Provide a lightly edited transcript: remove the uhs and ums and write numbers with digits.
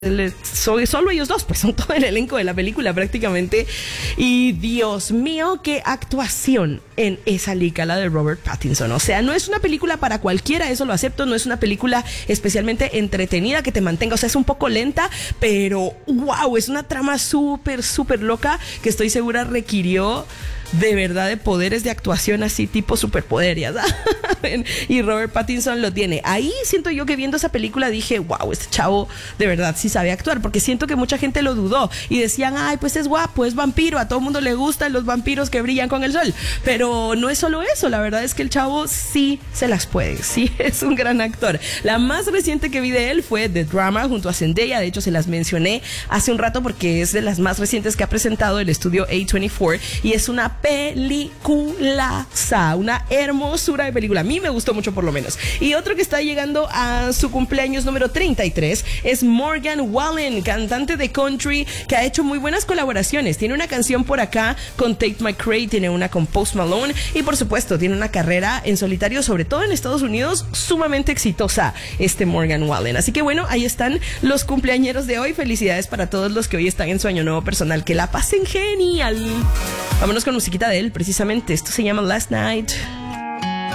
Solo ellos dos, pues son todo el elenco de la película prácticamente. Y Dios mío, qué actuación en esa lícala de Robert Pattinson. O sea, no es una película para cualquiera, eso lo acepto. No es una película especialmente entretenida que te mantenga, o sea, es un poco lenta, pero wow, es una trama súper loca que estoy segura requirió de verdad de poderes de actuación así tipo superpoder, ya saben. Y Robert Pattinson lo tiene. Ahí siento yo que viendo esa película dije, wow, este chavo de verdad sí sabe actuar, porque siento que mucha gente lo dudó y decían, ay, pues es guapo, es vampiro, a todo mundo le gustan los vampiros que brillan con el sol. Pero no es solo eso, la verdad es que el chavo sí se las puede, sí es un gran actor. La más reciente que vi de él fue The Drama junto a Zendaya, de hecho se las mencioné hace un rato porque es de las más recientes que ha presentado el estudio A24 y es una peliculaza, una hermosura de película. A mí me gustó mucho por lo menos. Y otro que está llegando a su cumpleaños número 33 es Morgan Wallen, cantante de country que ha hecho muy buenas colaboraciones. Tiene una canción por acá con Tate McRae, tiene una con Post Malone y por supuesto tiene una carrera en solitario, sobre todo en Estados Unidos, sumamente exitosa este Morgan Wallen. Así que bueno, ahí están los cumpleañeros de hoy. Felicidades para todos los que hoy están en su año nuevo personal. Que la pasen genial. Vámonos con musiquita de él, precisamente. Esto se llama Last Night.